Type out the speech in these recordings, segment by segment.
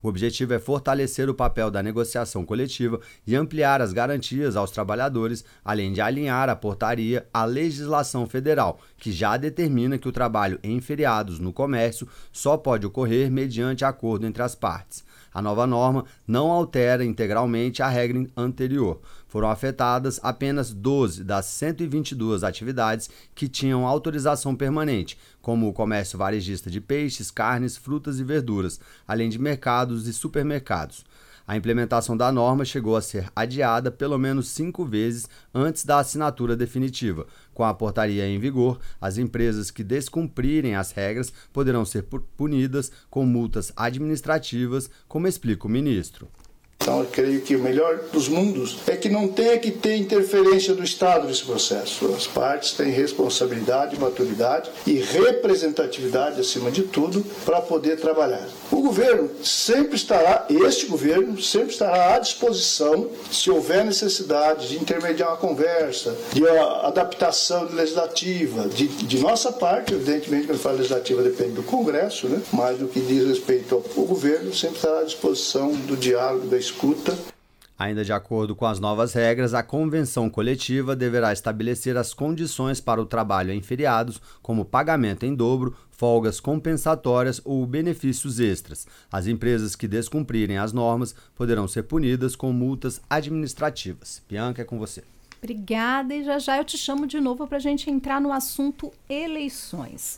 O objetivo é fortalecer o papel da negociação coletiva e ampliar as garantias aos trabalhadores, além de alinhar a portaria à legislação federal, que já determina que o trabalho em feriados no comércio só pode ocorrer mediante acordo entre as partes. A nova norma não altera integralmente a regra anterior. Foram afetadas apenas 12 das 122 atividades que tinham autorização permanente, como o comércio varejista de peixes, carnes, frutas e verduras, além de mercados e supermercados. A implementação da norma chegou a ser adiada pelo menos 5 vezes antes da assinatura definitiva. Com a portaria em vigor, as empresas que descumprirem as regras poderão ser punidas com multas administrativas, como explica o ministro. Então, eu creio que o melhor dos mundos é que não tenha que ter interferência do Estado nesse processo. As partes têm responsabilidade, maturidade e representatividade, acima de tudo, para poder trabalhar. O governo sempre estará, este governo sempre estará à disposição, se houver necessidade de intermediar uma conversa, de adaptação legislativa, de nossa parte, evidentemente, quando fala legislativa depende do Congresso, né? Mas no que diz respeito ao governo, sempre estará à disposição do diálogo, da escuta. Ainda de acordo com as novas regras, a convenção coletiva deverá estabelecer as condições para o trabalho em feriados, como pagamento em dobro, folgas compensatórias ou benefícios extras. As empresas que descumprirem as normas poderão ser punidas com multas administrativas. Bianca, é com você. Obrigada, e já eu te chamo de novo para a gente entrar no assunto eleições.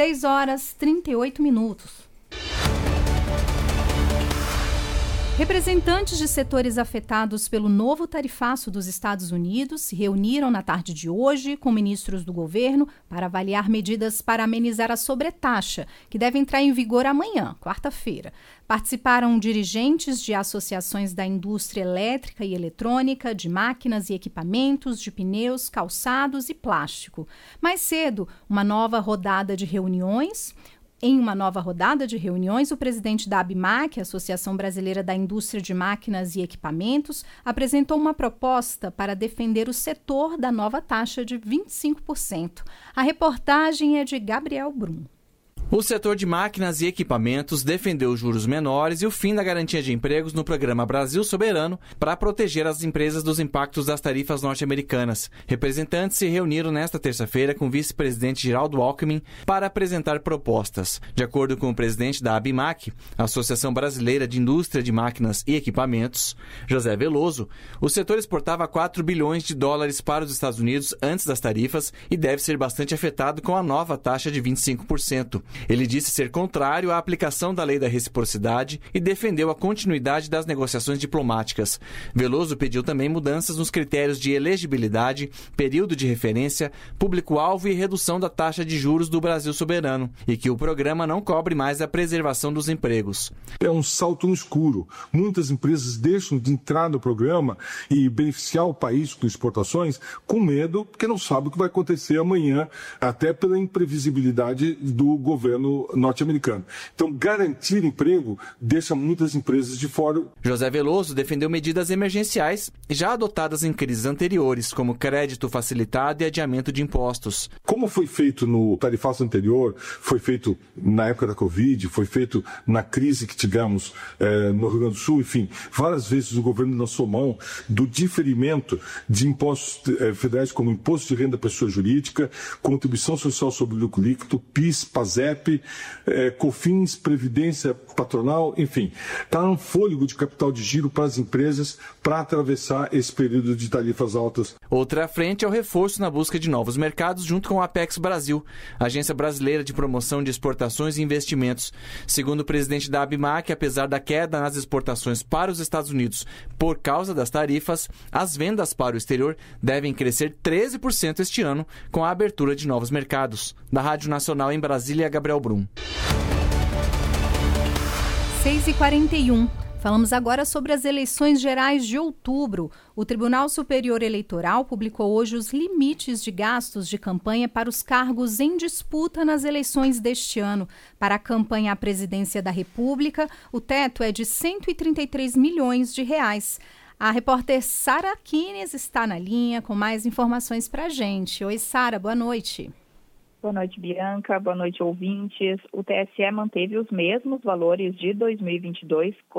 6h38. Representantes de setores afetados pelo novo tarifaço dos Estados Unidos se reuniram na tarde de hoje com ministros do governo para avaliar medidas para amenizar a sobretaxa, que deve entrar em vigor amanhã, quarta-feira. Participaram dirigentes de associações da indústria elétrica e eletrônica, de máquinas e equipamentos, de pneus, calçados e plástico. Mais cedo, Em uma nova rodada de reuniões, o presidente da ABMAQ, Associação Brasileira da Indústria de Máquinas e Equipamentos, apresentou uma proposta para defender o setor da nova taxa de 25%. A reportagem é de Gabriel Brum. O setor de máquinas e equipamentos defendeu juros menores e o fim da garantia de empregos no programa Brasil Soberano para proteger as empresas dos impactos das tarifas norte-americanas. Representantes se reuniram nesta terça-feira com o vice-presidente Geraldo Alckmin para apresentar propostas. De acordo com o presidente da ABMAQ, Associação Brasileira de Indústria de Máquinas e Equipamentos, José Veloso, o setor exportava 4 bilhões de dólares para os Estados Unidos antes das tarifas e deve ser bastante afetado com a nova taxa de 25%. Ele disse ser contrário à aplicação da lei da reciprocidade e defendeu a continuidade das negociações diplomáticas. Veloso pediu também mudanças nos critérios de elegibilidade, período de referência, público-alvo e redução da taxa de juros do Brasil Soberano, e que o programa não cobre mais a preservação dos empregos. É um salto no escuro. Muitas empresas deixam de entrar no programa e beneficiar o país com exportações com medo, porque não sabe o que vai acontecer amanhã, até pela imprevisibilidade do governo norte-americano. Então, garantir emprego deixa muitas empresas de fora. José Veloso defendeu medidas emergenciais já adotadas em crises anteriores, como crédito facilitado e adiamento de impostos. Como foi feito no tarifaço anterior, foi feito na época da Covid, foi feito na crise que tivemos no Rio Grande do Sul, enfim, várias vezes o governo lançou mão do diferimento de impostos federais, como imposto de renda da pessoa jurídica, contribuição social sobre o lucro líquido, PIS, PASEP, COFINS, Previdência Patronal, enfim. Está um fôlego de capital de giro para as empresas para atravessar esse período de tarifas altas. Outra frente é o reforço na busca de novos mercados junto com a Apex Brasil, Agência Brasileira de Promoção de Exportações e Investimentos. Segundo o presidente da ABMAQ, apesar da queda nas exportações para os Estados Unidos por causa das tarifas, as vendas para o exterior devem crescer 13% este ano com a abertura de novos mercados. Da Rádio Nacional em Brasília, Gabriel Brum. 6h41. Falamos agora sobre as eleições gerais de outubro. O Tribunal Superior Eleitoral publicou hoje os limites de gastos de campanha para os cargos em disputa nas eleições deste ano. Para a campanha à presidência da República, o teto é de R$ 133 milhões. A repórter Sara Kines está na linha com mais informações para a gente. Oi, Sara, boa noite. Boa noite, Bianca. Boa noite, ouvintes. O TSE manteve os mesmos valores de 2022,